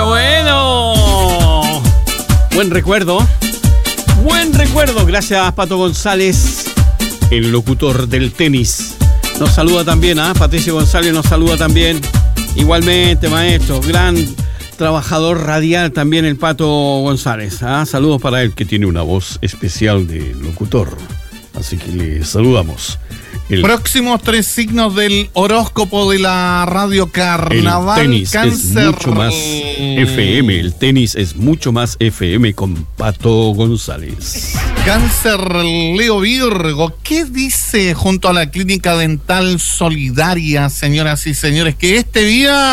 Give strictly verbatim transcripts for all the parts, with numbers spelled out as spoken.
bueno! Buen recuerdo. Buen recuerdo. Gracias, Pato González, el locutor del tenis. Nos saluda también, ¿ah? ¿eh? Patricio González nos saluda también. Igualmente, maestro. Gran trabajador radial también el Pato González. ¿Ah? Saludos para él, que tiene una voz especial de locutor. Así que le saludamos. El próximos tres signos del horóscopo de la Radio Carnaval. El tenis Cáncer. es mucho más F M. El tenis es mucho más F M con Pato González. Cáncer, Leo, Virgo. ¿Qué dice junto a la Clínica Dental Solidaria, señoras y señores? Que este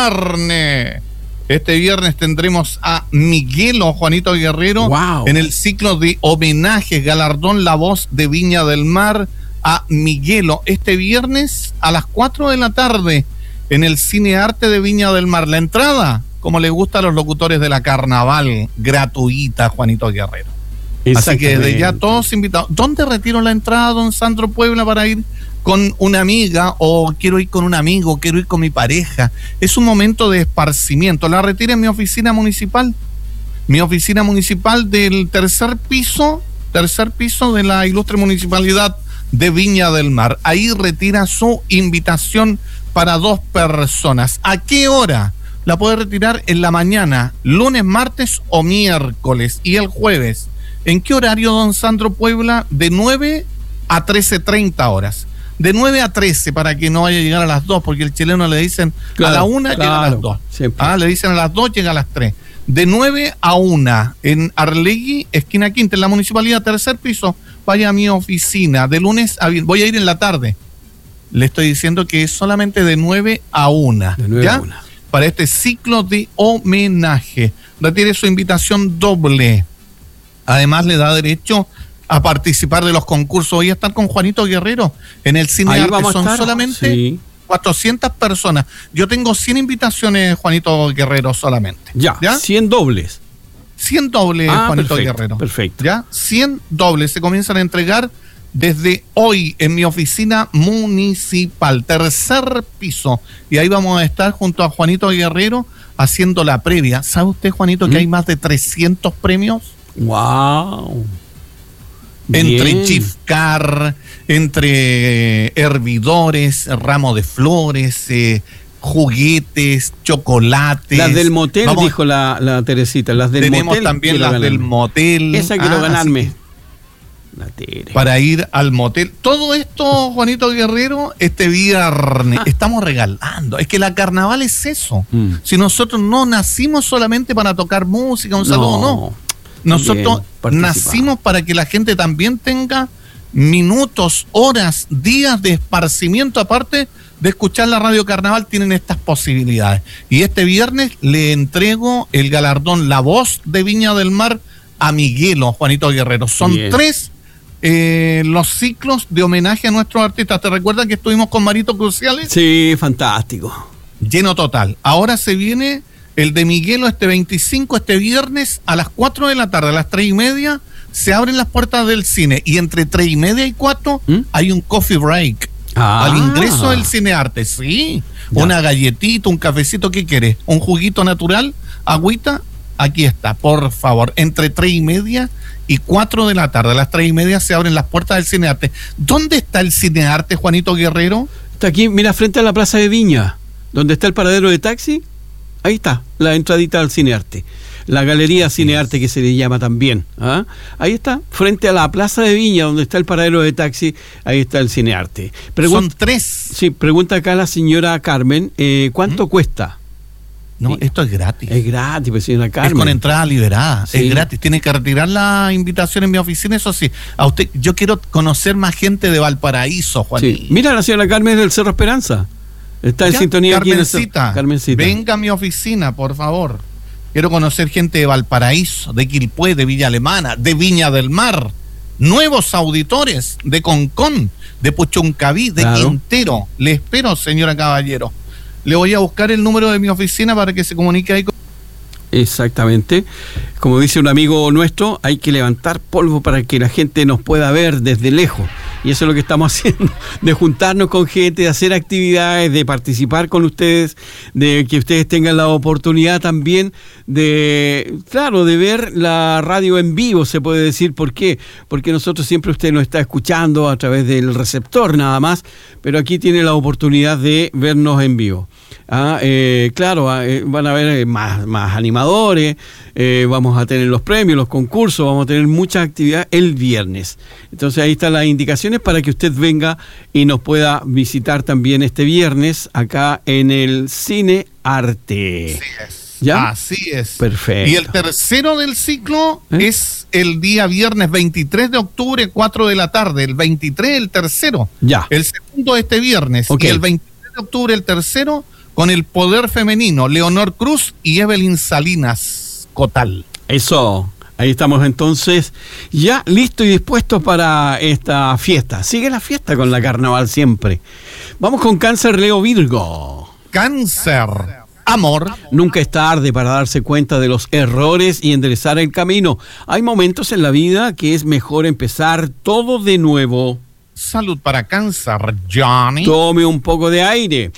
viernes, este viernes tendremos a Miguelo Juanito Guerrero. Wow. En el ciclo de homenajes, galardón La Voz de Viña del Mar. A Miguelo, este viernes a las cuatro de la tarde en el Cine Arte de Viña del Mar. La entrada, como le gusta a los locutores de la Carnaval, gratuita, Juanito Guerrero. Así que desde ya todos invitados. ¿Dónde retiro la entrada, don Sandro Puebla, para ir con una amiga, o quiero ir con un amigo, quiero ir con mi pareja? Es un momento de esparcimiento. La retiro en mi oficina municipal. Mi oficina municipal del tercer piso, tercer piso de la ilustre municipalidad de Viña del Mar. Ahí retira su invitación para dos personas. ¿A qué hora? La puede retirar en la mañana, lunes, martes o miércoles, y el jueves. ¿En qué horario, don Sandro Puebla? De nueve a trece treinta horas. De nueve a trece, para que no vaya a llegar a las dos, porque el chileno le dicen claro, a la una, claro, llega a las dos. Ah, le dicen a las dos, llega a las tres. De nueve a una, en Arlegui, esquina Quinta, en la municipalidad, tercer piso. Vaya a mi oficina, de lunes a viernes. Voy a ir en la tarde. Le estoy diciendo que es solamente de nueve a una. De nueve ¿ya? a una. Para este ciclo de homenaje. Retire su invitación doble. Además, le da derecho a participar de los concursos. Voy a estar con Juanito Guerrero en el Cine Ahí Arte. vamos a Son estar. solamente Sí. cuatrocientas personas. Yo tengo cien invitaciones, Juanito Guerrero, solamente. Ya, ¿Ya? cien dobles. cien dobles, Ah, Juanito perfecto, Guerrero. perfecto. ¿Ya? cien dobles se comienzan a entregar desde hoy en mi oficina municipal, tercer piso. Y ahí vamos a estar junto a Juanito Guerrero haciendo la previa. ¿Sabe usted, Juanito, que ¿Mm? hay más de trescientos premios? ¡Wow! Entre Bien. gift card, entre hervidores, ramo de flores, eh, juguetes, chocolates. Las del motel, Vamos, dijo la, la Teresita. Las del tenemos motel. también quiero las ganarme. del motel. Esa quiero Ah, ganarme. así La Tere. que para ir al motel. Todo esto, Juanito Guerrero, este viernes Ah. estamos regalando. Es que la carnaval es eso. Mm. Si nosotros no nacimos solamente para tocar música, un saludo, no. Nosotros Bien, participar. nacimos para que la gente también tenga minutos, horas, días de esparcimiento, aparte de escuchar la Radio Carnaval. Tienen estas posibilidades. Y este viernes le entrego el galardón La Voz de Viña del Mar a Miguelo, Juanito Guerrero. Son Bien. tres eh, los ciclos de homenaje a nuestros artistas. ¿Te recuerdas que estuvimos con Marito Cruciales? Sí, fantástico. Lleno total. Ahora se viene el de Miguelo este veinticinco, este viernes a las cuatro de la tarde, a las tres y media, se abren las puertas del cine. Y entre tres y media y cuatro ¿Mm? hay un coffee break. Ah. Al ingreso del Cine Arte, sí. Ya. Una galletita, un cafecito, ¿qué quieres? ¿Un juguito natural? ¿Agüita? Aquí está, por favor. Entre tres y media y cuatro de la tarde. A las tres y media se abren las puertas del Cine Arte. ¿Dónde está el Cine Arte, Juanito Guerrero? Está aquí, mira, frente a la Plaza de Viña, donde está el paradero de taxi. Ahí está, la entradita al Cine Arte. La Galería Cine Arte, que se le llama también. ¿Ah? Ahí está, frente a la Plaza de Viña, donde está el paradero de taxi, ahí está el Cine Arte. Pregun- Son tres. Sí, pregunta acá la señora Carmen, eh, ¿cuánto ¿Mm? cuesta? No, Sí. esto es gratis. Es gratis, pues, señora Carmen. Es con entrada liberada, Sí. es gratis. Tiene que retirar la invitación en mi oficina, eso sí. A usted, yo quiero conocer más gente de Valparaíso, Juanito. Sí. Mira, la señora Carmen del Cerro Esperanza. Está en Ya, sintonía aquí en el Cerro- Carmencita, Carmencita. venga a mi oficina, por favor. Quiero conocer gente de Valparaíso, de Quilpué, de Villa Alemana, de Viña del Mar. Nuevos auditores de Concón, de Puchuncaví, de Claro. Quintero. Le espero, señora Caballero. Le voy a buscar el número de mi oficina para que se comunique ahí con... Exactamente. Como dice un amigo nuestro, hay que levantar polvo para que la gente nos pueda ver desde lejos. Y eso es lo que estamos haciendo, de juntarnos con gente, de hacer actividades, de participar con ustedes, de que ustedes tengan la oportunidad también de, claro, de ver la radio en vivo, se puede decir. ¿Por qué? Porque nosotros siempre usted nos está escuchando a través del receptor nada más, pero aquí tiene la oportunidad de vernos en vivo. Ah, eh, claro, eh, van a haber más, más animadores, eh, vamos a tener los premios, los concursos, vamos a tener mucha actividad el viernes. Entonces ahí están las indicaciones para que usted venga y nos pueda visitar también este viernes acá en el Cine Arte. Así es. ¿Ya? Así es. Perfecto. Y el tercero del ciclo ¿Eh? es el día viernes veintitrés de octubre, cuatro de la tarde. El veintitrés, el tercero. Ya. El segundo este viernes. Okay. Y el veintitrés de octubre, el tercero, con el poder femenino, Leonor Cruz y Evelyn Salinas Cotal. Eso. Ahí estamos entonces ya listos y dispuestos para esta fiesta. Sigue la fiesta con la carnaval siempre. Vamos con Cáncer, Leo, Virgo. Cáncer, amor. Nunca es tarde para darse cuenta de los errores y enderezar el camino. Hay momentos en la vida que es mejor empezar todo de nuevo. Salud para Cáncer, Johnny. Tome un poco de aire.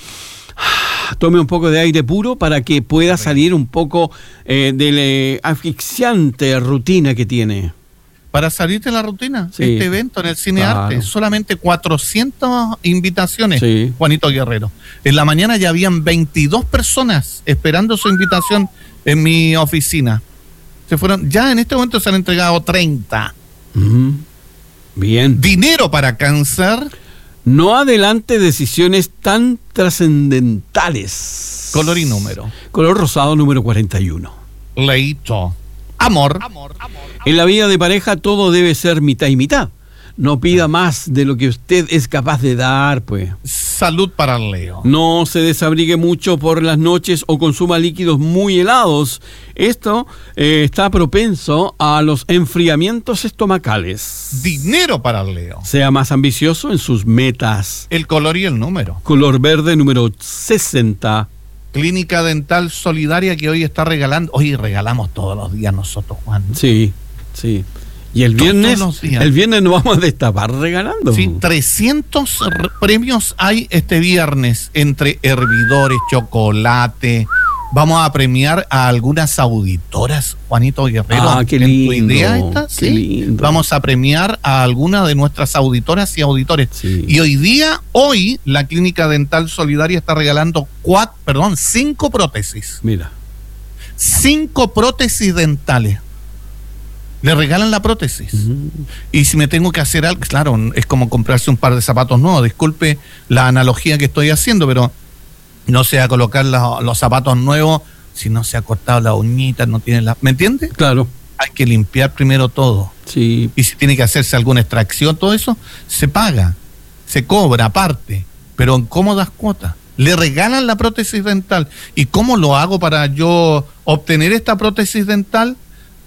Tome un poco de aire puro para que pueda salir un poco eh, de la asfixiante rutina que tiene. Para salir de la rutina, sí. Este evento en el Cine Claro. Arte, solamente cuatrocientas invitaciones, Sí. Juanito Guerrero. En la mañana ya habían veintidós personas esperando su invitación en mi oficina. Se fueron, ya en este momento se han entregado treinta. Uh-huh. Bien. Dinero para Cáncer. No adelante decisiones tan trascendentales. Color y número. Color rosado número cuarenta y uno. Leito. Amor. En la vida de pareja todo debe ser mitad y mitad. No pida más de lo que usted es capaz de dar, pues. Salud para Leo. No se desabrigue mucho por las noches o consuma líquidos muy helados. Esto eh, está propenso a los enfriamientos estomacales. Dinero para Leo. Sea más ambicioso en sus metas. El color y el número. Color verde número sesenta. Clínica Dental Solidaria que hoy está regalando. Hoy regalamos todos los días nosotros, Juan. Sí, sí. Y el viernes, el viernes nos vamos a destapar regalando. Sí, trescientos r- premios hay este viernes entre hervidores, chocolate. Vamos a premiar a algunas auditoras, Juanito Guerrero. Ah, qué ¿En lindo. tu idea esta? Qué Sí. lindo. Vamos a premiar a algunas de nuestras auditoras y auditores. Sí. Y hoy día, hoy, la Clínica Dental Solidaria está regalando cuatro, perdón, cinco prótesis. Mira. Cinco prótesis dentales. Le regalan la prótesis. Uh-huh. Y si me tengo que hacer algo, claro, es como comprarse un par de zapatos nuevos. Disculpe la analogía que estoy haciendo, pero no se va a colocar la, los zapatos nuevos si no se ha cortado la uñita, no tiene la... ¿Me entiende? Claro. Hay que limpiar primero todo. Sí. Y si tiene que hacerse alguna extracción, todo eso, se paga, se cobra aparte, pero en cómodas cuotas. Le regalan la prótesis dental. ¿Y cómo lo hago para yo obtener esta prótesis dental?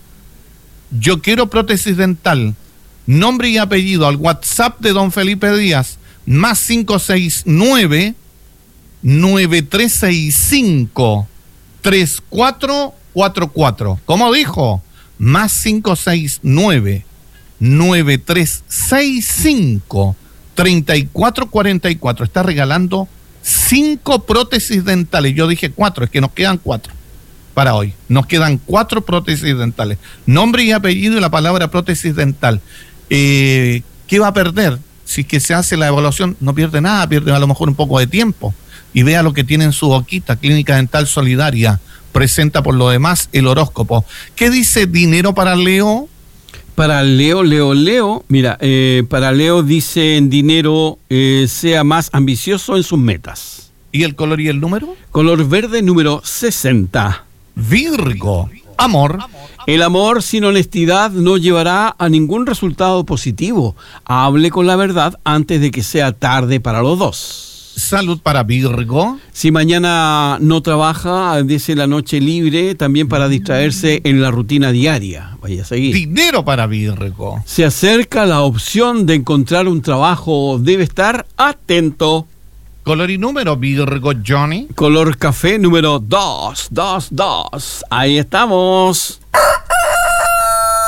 Yo quiero prótesis dental, nombre y apellido al WhatsApp de don Felipe Díaz, más cinco seis nueve, nueve tres seis cinco, tres cuatro cuatro cuatro. ¿Cómo dijo? Más cinco seis nueve, nueve tres seis cinco, tres cuatro cuatro cuatro. Está regalando cinco prótesis dentales. Yo dije cuatro, es que nos quedan cuatro. Para hoy, nos quedan cuatro prótesis dentales. Nombre y apellido y la palabra prótesis dental. Eh, ¿Qué va a perder? Si es que se hace la evaluación, no pierde nada, pierde a lo mejor un poco de tiempo. Y vea lo que tiene en su boquita. Clínica Dental Solidaria presenta por lo demás el horóscopo. ¿Qué dice dinero para Leo? Para Leo, Leo, Leo, mira, eh, para Leo dice en dinero, eh, sea más ambicioso en sus metas. ¿Y el color y el número? Color verde número sesenta. Virgo, amor. El amor sin honestidad no llevará a ningún resultado positivo. Hable con la verdad antes de que sea tarde para los dos. Salud para Virgo. Si mañana no trabaja, dése la noche libre también para distraerse en la rutina diaria. Vaya a seguir. Dinero para Virgo. Se acerca la opción de encontrar un trabajo. Debe estar atento. Color y número, Virgo, Johnny. Color café número dos, dos, dos. Ahí estamos.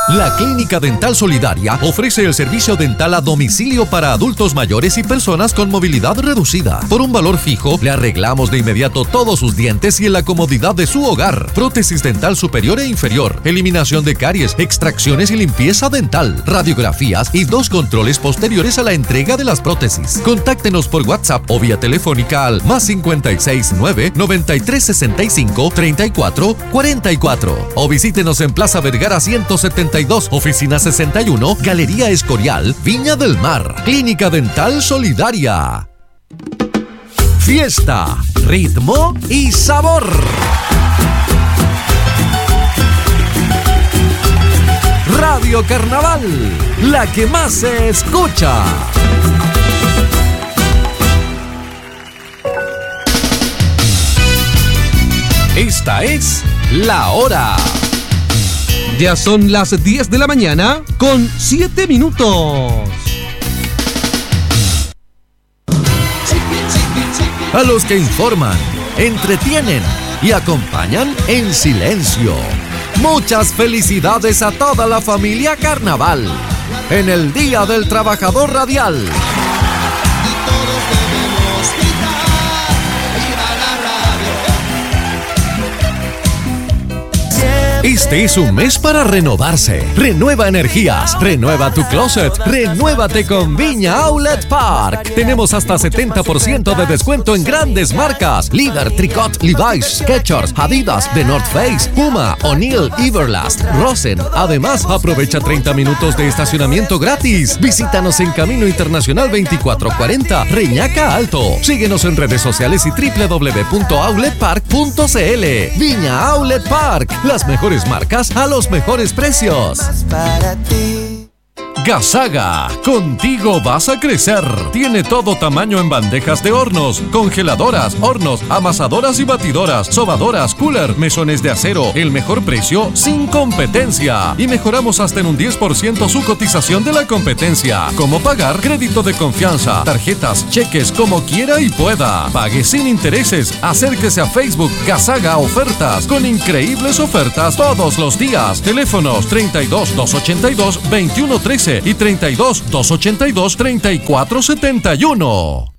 La Clínica Dental Solidaria ofrece el servicio dental a domicilio para adultos mayores y personas con movilidad reducida. Por un valor fijo, le arreglamos de inmediato todos sus dientes y en la comodidad de su hogar. Prótesis dental superior e inferior, eliminación de caries, extracciones y limpieza dental, radiografías y dos controles posteriores a la entrega de las prótesis. Contáctenos por WhatsApp o vía telefónica al más cincuenta y seis nueve, noventa y tres sesenta y cinco, treinta y cuatro cuarenta y cuatro o visítenos en Plaza Vergara ciento setenta y dos, oficina sesenta y uno, Galería Escorial, Viña del Mar. Clínica Dental Solidaria. Fiesta, ritmo y sabor. Radio Carnaval, la que más se escucha. Esta es La Hora. Ya son las diez de la mañana con siete minutos. A los que informan, entretienen y acompañan en silencio. Muchas felicidades a toda la familia Carnaval en el Día del Trabajador Radial. Este es un mes para renovarse. Renueva energías, renueva tu closet, renuévate con Viña Outlet Park. Tenemos hasta setenta por ciento de descuento en grandes marcas: Líder, Tricot, Levi's, Skechers, Adidas, The North Face, Puma, O'Neill, Everlast, Rosen. Además, aprovecha treinta minutos de estacionamiento gratis. Visítanos en Camino Internacional veinticuatro cuarenta, Reñaca Alto. Síguenos en redes sociales y doble u doble u doble u punto outlet park punto c l. Viña Outlet Park, las mejores marcas a los mejores precios. Gasaga, contigo vas a crecer. Tiene todo tamaño en bandejas de hornos, congeladoras, hornos, amasadoras y batidoras, sobadoras, cooler, mesones de acero. El mejor precio sin competencia. Y mejoramos hasta en un diez por ciento su cotización de la competencia. ¿Cómo pagar? Crédito de confianza, tarjetas, cheques, como quiera y pueda. Pague sin intereses. Acérquese a Facebook Gasaga Ofertas, con increíbles ofertas todos los días. Teléfonos treinta y dos, doscientos ochenta y dos, veintiuno trece y treinta y dos, doscientos ochenta y dos, treinta y cuatro setenta y uno.